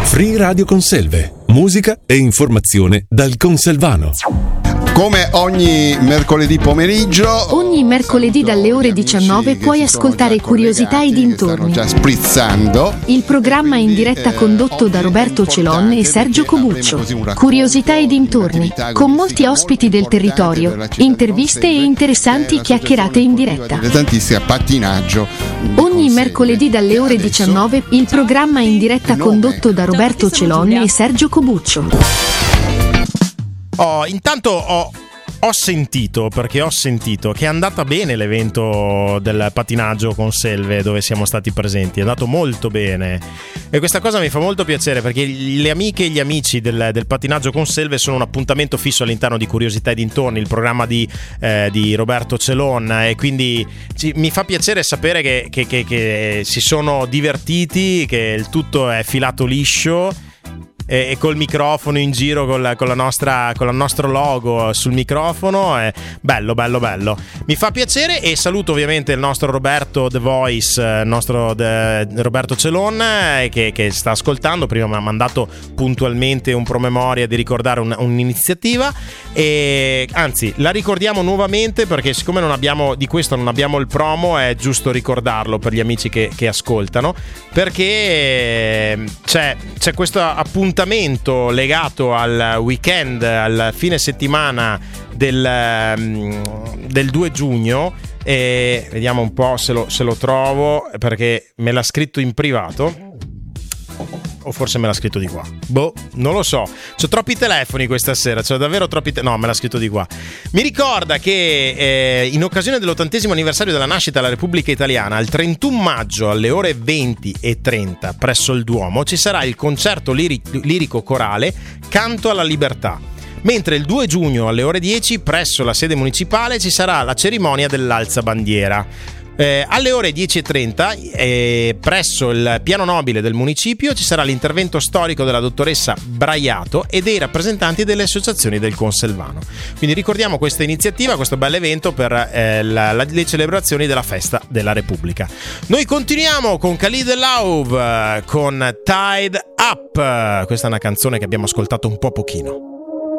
Free Radio Conselve, musica e informazione dal Conselvano. Come ogni mercoledì pomeriggio, ogni mercoledì dalle ore 19 puoi ascoltare Curiosità e dintorni. Già sprizzando. Il programma in diretta condotto da Roberto Celon e Sergio Cobuccio. Curiosità e dintorni, con molti ospiti del territorio, interviste e interessanti chiacchierate in diretta. Tantissimo pattinaggio. Ogni mercoledì dalle ore 19 il programma in diretta condotto da Roberto Celon e Sergio Cobuccio. Intanto ho sentito che è andata bene l'evento del patinaggio con Selve dove siamo stati presenti, è andato molto bene e questa cosa mi fa molto piacere perché le amiche e gli amici del patinaggio con Selve sono un appuntamento fisso all'interno di Curiosità e dintorni, il programma di Roberto Celon, e quindi mi fa piacere sapere che si sono divertiti, che il tutto è filato liscio e col microfono in giro con il nostro logo sul microfono. È bello. Mi fa piacere e saluto ovviamente il nostro Roberto The Voice, Roberto Celon, che sta ascoltando. Prima mi ha mandato puntualmente un promemoria di ricordare un'iniziativa, e anzi la ricordiamo nuovamente perché siccome non abbiamo il promo, è giusto ricordarlo per gli amici che ascoltano, perché c'è questo appuntamento legato al weekend, al fine settimana del 2 giugno, e vediamo un po' se lo trovo, perché me l'ha scritto in privato o forse me l'ha scritto di qua, non lo so, c'ho troppi telefoni questa sera, c'ho davvero troppi no, me l'ha scritto di qua. Mi ricorda che in occasione dell'80° anniversario della nascita della Repubblica Italiana, il 31 maggio alle ore 20:30 presso il Duomo ci sarà il concerto lirico corale Canto alla Libertà, mentre il 2 giugno alle ore 10 presso la sede municipale ci sarà la cerimonia dell'alzabandiera. Alle ore 10:30 presso il piano nobile del municipio ci sarà l'intervento storico della dottoressa Braiato e dei rappresentanti delle associazioni del Conselvano. Quindi ricordiamo questa iniziativa, questo bel evento per le celebrazioni della festa della Repubblica. Noi continuiamo con Khalid Love con Tied Up. Questa è una canzone che abbiamo ascoltato un po' pochino.